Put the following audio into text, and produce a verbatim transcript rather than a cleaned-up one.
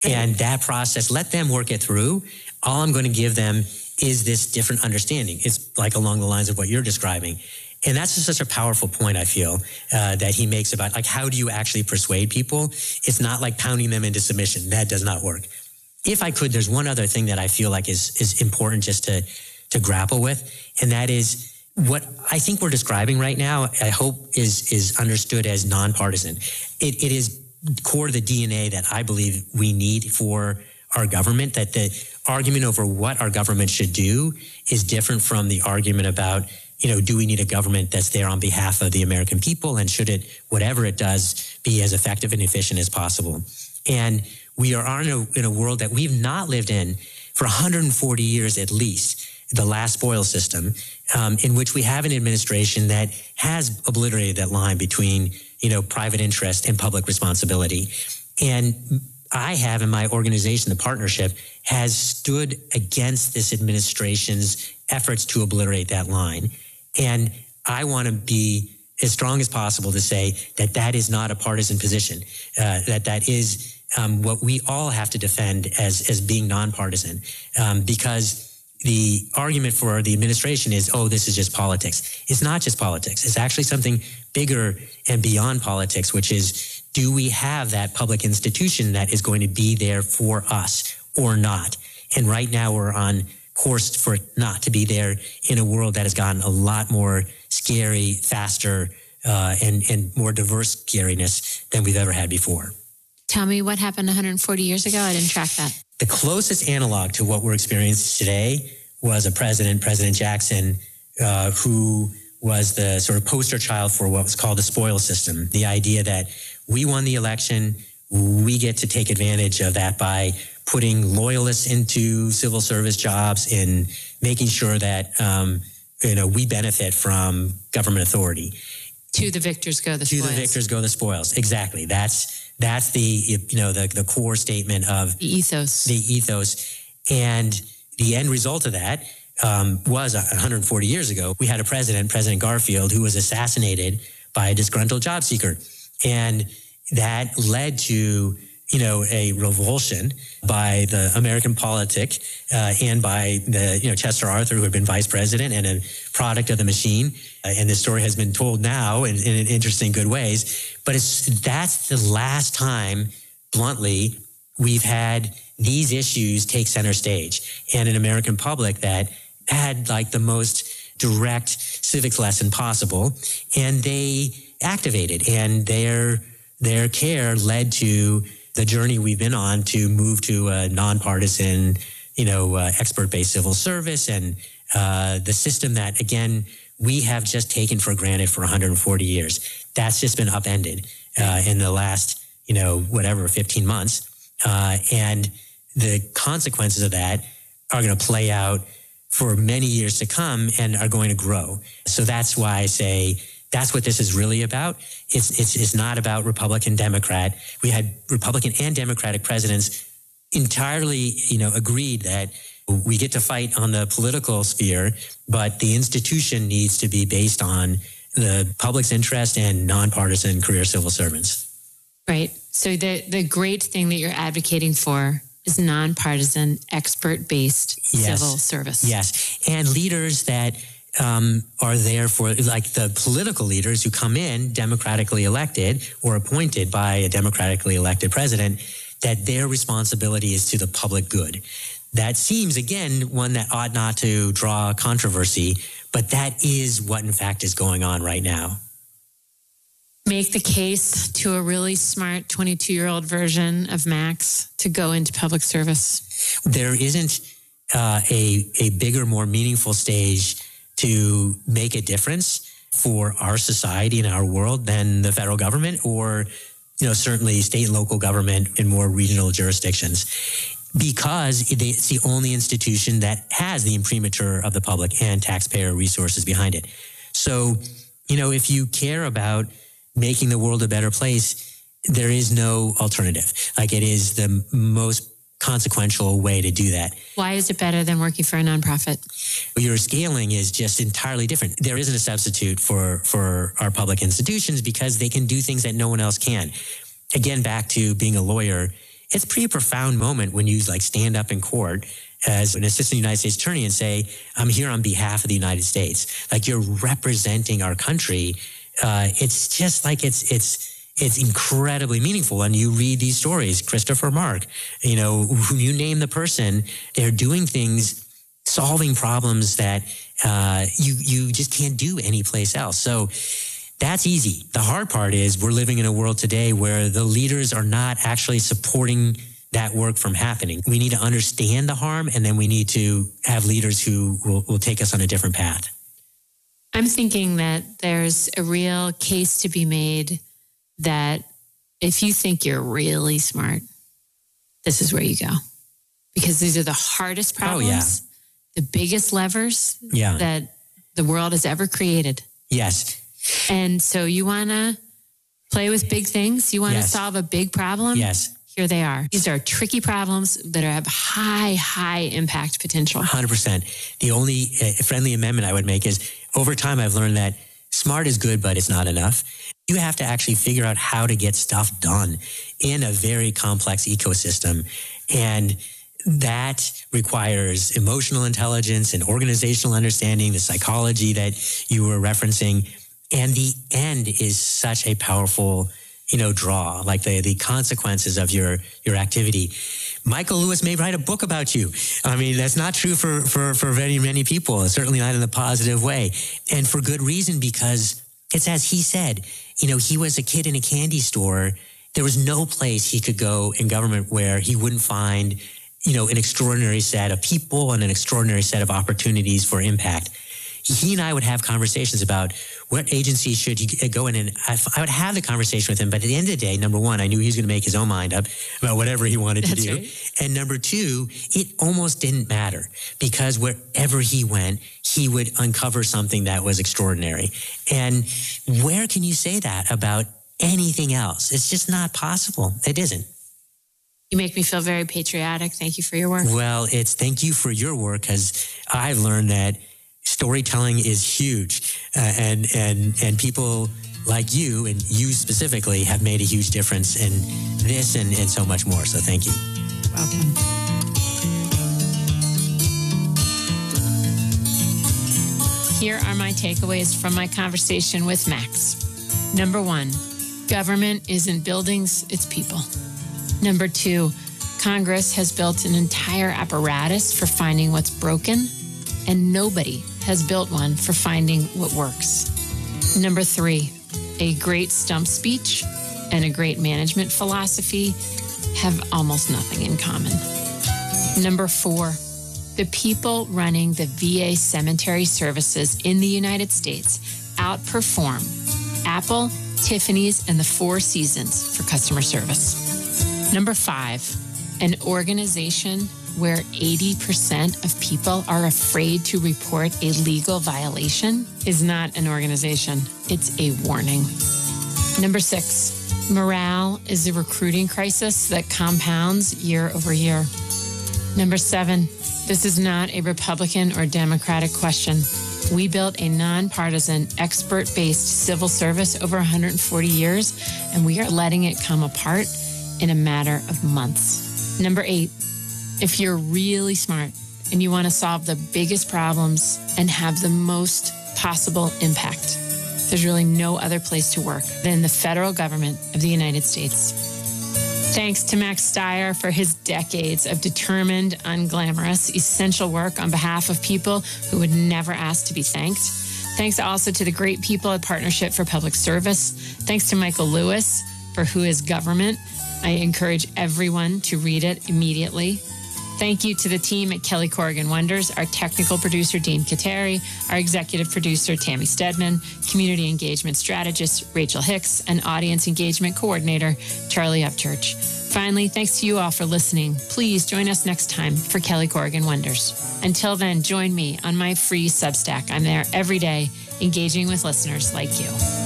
And that process, let them work it through. All I'm going to give them is this different understanding. It's like along the lines of what you're describing. And that's just such a powerful point, I feel, uh, that he makes about, like, how do you actually persuade people? It's not like pounding them into submission. That does not work. If I could, there's one other thing that I feel like is is important just to, to grapple with, and that is what I think we're describing right now, I hope is is understood as nonpartisan. It, it is core to the D N A that I believe we need for our government, that the argument over what our government should do is different from the argument about, you know, do we need a government that's there on behalf of the American people, and should it, whatever it does, be as effective and efficient as possible. And we are in a, in a world that we've not lived in for one hundred forty years at least, the last spoils system, um, in which we have an administration that has obliterated that line between, you know, private interest and public responsibility. And I have in my organization, the partnership, has stood against this administration's efforts to obliterate that line. And I want to be as strong as possible to say that that is not a partisan position, uh, that that is um, what we all have to defend as, as being nonpartisan, um, because the argument for the administration is, oh, this is just politics. It's not just politics. It's actually something bigger and beyond politics, which is, do we have that public institution that is going to be there for us or not? And right now we're on course for it not to be there in a world that has gotten a lot more scary, faster, uh, and, and more diverse scariness than we've ever had before. Tell me what happened one hundred forty years ago. I didn't track that. The closest analog to what we're experiencing today was a president, President Jackson, uh, who was the sort of poster child for what was called the spoils system. The idea that we won the election, we get to take advantage of that by putting loyalists into civil service jobs and making sure that, um, you know, we benefit from government authority. To the victors go the spoils. To the victors go the spoils. Exactly. That's that's the, you know, the, the core statement of the ethos. The ethos. And the end result of that um, was one hundred forty years ago, we had a president, President Garfield, who was assassinated by a disgruntled job seeker. And that led to, you know, a revulsion by the American politic uh, and by the, you know, Chester Arthur, who had been vice president and a product of the machine. Uh, and this story has been told now in, in interesting, good ways. But it's that's the last time, bluntly, we've had these issues take center stage, and an American public that had like the most direct civics lesson possible, and they activated, and their their care led to the journey we've been on to move to a nonpartisan, you know, uh, expert-based civil service, and uh, the system that, again, we have just taken for granted for one hundred forty years. That's just been upended uh, in the last, you know, whatever, fifteen months. Uh, and the consequences of that are going to play out for many years to come and are going to grow. So that's why I say that's what this is really about. It's, it's, it's not about Republican, Democrat. We had Republican and Democratic presidents entirely, you know, agreed that we get to fight on the political sphere, but the institution needs to be based on the public's interest and nonpartisan career civil servants. Right. So the, the great thing that you're advocating for is nonpartisan, expert-based yes. civil service. Yes. And leaders that um, are there for, like the political leaders who come in democratically elected or appointed by a democratically elected president, that their responsibility is to the public good. That seems, again, one that ought not to draw controversy, but that is what, in fact, is going on right now. Make the case to a really smart twenty-two-year-old version of Max to go into public service. There isn't uh, a, a bigger, more meaningful stage to make a difference for our society and our world than the federal government, or, you know, certainly state and local government in more regional jurisdictions, because it's the only institution that has the imprimatur of the public and taxpayer resources behind it. So, you know, if you care about making the world a better place, there is no alternative. Like, it is the most consequential way to do that. Why is it better than working for a nonprofit? Your scaling is just entirely different. There isn't a substitute for, for our public institutions because they can do things that no one else can. Again, back to being a lawyer, it's a pretty profound moment when you like stand up in court as an assistant United States attorney and say, I'm here on behalf of the United States. Like you're representing our country. Uh, it's just like it's, it's, it's incredibly meaningful. And you read these stories, Christopher Mark, you know, when you name the person, they're doing things, solving problems that uh, you, you just can't do anyplace else. So that's easy. The hard part is we're living in a world today where the leaders are not actually supporting that work from happening. We need to understand the harm, and then we need to have leaders who will, will take us on a different path. I'm thinking that there's a real case to be made that if you think you're really smart, this is where you go. Because these are the hardest problems, oh, yeah. the biggest levers yeah. that the world has ever created. Yes. And so you want to play with big things? You want to yes. solve a big problem? Yes. Here they are. These are tricky problems that have high, high impact potential. one hundred percent. The only uh, friendly amendment I would make is over time I've learned that smart is good, but it's not enough. You have to actually figure out how to get stuff done in a very complex ecosystem. And that requires emotional intelligence and organizational understanding, the psychology that you were referencing. And the end is such a powerful, you know, draw, like the, the consequences of your, your activity. Michael Lewis may write a book about you. I mean, that's not true for, for, for very many people, certainly not in a positive way. And for good reason, because it's as he said, you know, he was a kid in a candy store. There was no place he could go in government where he wouldn't find, you know, an extraordinary set of people and an extraordinary set of opportunities for impact. He and I would have conversations about what agency should he go in, and I, I would have the conversation with him. But at the end of the day, number one, I knew he was going to make his own mind up about whatever he wanted to That's do. right. And number two, it almost didn't matter because wherever he went, he would uncover something that was extraordinary. And where can you say that about anything else? It's just not possible. It isn't. You make me feel very patriotic. Thank you for your work. Well, it's thank you for your work, because I've learned that storytelling is huge, uh, and and and people like you and you specifically have made a huge difference in this and, and so much more. So thank you. Welcome. Here are my takeaways from my conversation with Max. Number one, government isn't buildings, it's people. Number two, Congress has built an entire apparatus for finding what's broken, and nobody has built one for finding what works. Number three, a great stump speech and a great management philosophy have almost nothing in common. Number four, the people running the V A cemetery services in the United States outperform Apple, Tiffany's, and the Four Seasons for customer service. Number five, an organization where eighty percent of people are afraid to report a legal violation is not an organization. It's a warning. Number six, morale is a recruiting crisis that compounds year over year. Number seven, this is not a Republican or Democratic question. We built a nonpartisan, expert-based civil service over one hundred forty years, and we are letting it come apart in a matter of months. Number eight, if you're really smart and you want to solve the biggest problems and have the most possible impact, there's really no other place to work than the federal government of the United States. Thanks to Max Stier for his decades of determined, unglamorous, essential work on behalf of people who would never ask to be thanked. Thanks also to the great people at Partnership for Public Service. Thanks to Michael Lewis for Who is Government. I encourage everyone to read it immediately. Thank you to the team at Kelly Corrigan Wonders, our technical producer, Dean Kateri, our executive producer, Tammy Stedman, community engagement strategist, Rachel Hicks, and audience engagement coordinator, Charlie Upchurch. Finally, thanks to you all for listening. Please join us next time for Kelly Corrigan Wonders. Until then, join me on my free Substack. I'm there every day, engaging with listeners like you.